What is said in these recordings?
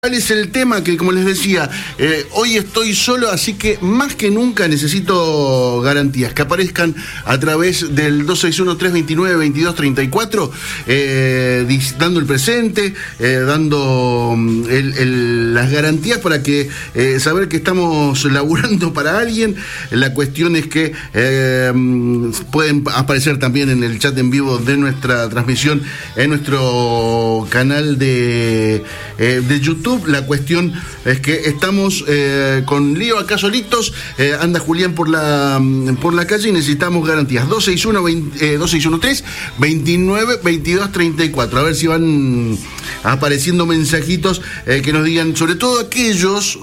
¿Cuál es el tema? Que, como les decía, hoy estoy solo, así que más que nunca necesito garantías que aparezcan a través del 261-329-2234, dando el presente, dando las garantías para que saber que estamos laburando para alguien. La cuestión es que pueden aparecer también en el chat en vivo de nuestra transmisión, en nuestro canal de YouTube. La cuestión es que estamos con lío acá solitos, anda Julián por la calle y necesitamos garantías. 261-329-2234. A ver si van apareciendo mensajitos que nos digan, sobre todo aquellos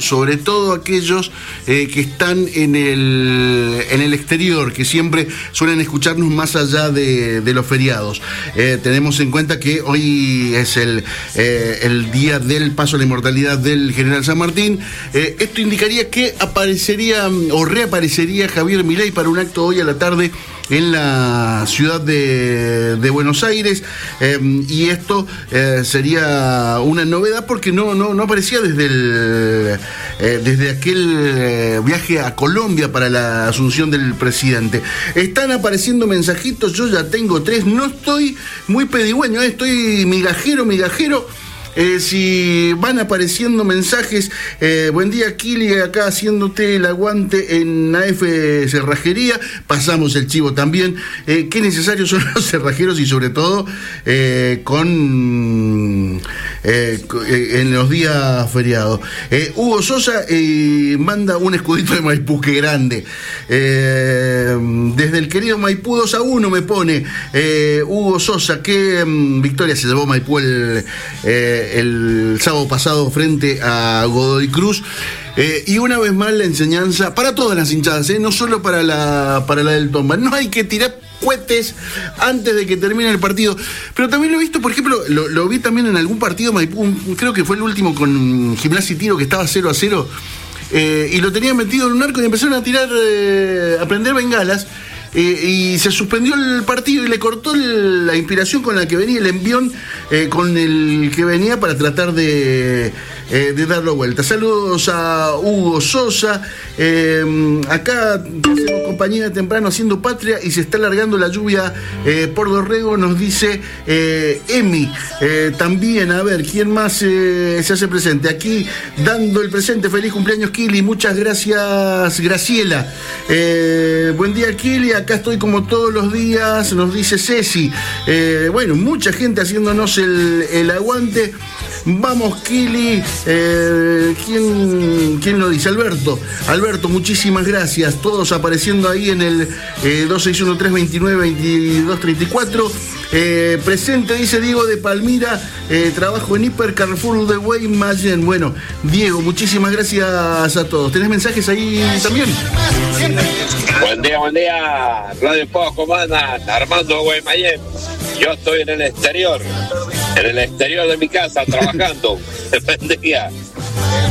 que están en el exterior, que siempre suelen escucharnos más allá de los feriados. Tenemos en cuenta que hoy es el día del paso a la inmortalidad del general San Martín. Esto indicaría que aparecería o reaparecería Javier Milei para un acto hoy a la tarde en la ciudad de Buenos Aires, y esto sería una novedad porque no aparecía desde aquel viaje a Colombia para la asunción del presidente. Están apareciendo mensajitos, yo ya tengo 3, no estoy muy pedigüeño, estoy migajero. Si van apareciendo mensajes, buen día Kili, acá haciéndote el aguante en AF Cerrajería, pasamos el chivo también, qué necesarios son los cerrajeros y sobre todo en los días feriados. Hugo Sosa manda un escudito de Maipú, qué grande. Desde el querido Maipú 2-1 me pone Hugo Sosa, qué victoria se llevó Maipú el sábado pasado frente a Godoy Cruz. Y una vez más la enseñanza para todas las hinchadas, no solo para la del Tomba. No hay que tirar cohetes antes de que termine el partido. Pero también lo he visto, por ejemplo, lo vi también en algún partido Maipú, creo que fue el último con Gimnasia y Tiro, que estaba 0-0, y lo tenían metido en un arco y empezaron a tirar, a prender bengalas. Y se suspendió el partido y le cortó la inspiración con la que venía, el envión con el que venía para tratar de darlo vuelta. Saludos a Hugo Sosa. Acá hacemos compañía temprano haciendo patria y se está largando la lluvia por Dorrego, nos dice Emi. También, a ver, ¿quién más se hace presente? Aquí dando el presente, feliz cumpleaños Kili, muchas gracias Graciela. Buen día Kili, acá estoy como todos los días, nos dice Ceci. Bueno, mucha gente haciéndonos el aguante. Vamos Kili. ¿Quién lo dice? Alberto, muchísimas gracias. Todos apareciendo ahí en el 261-329-2234. Presente, dice Diego de Palmira, trabajo en Hiper Carrefour de Guaymallén. Bueno, Diego, muchísimas gracias a todos. ¿Tenés mensajes ahí también? Buen día, Radio Paz Comanda, Armando Guaymallén. Yo estoy en el exterior de mi casa trabajando. Buen día.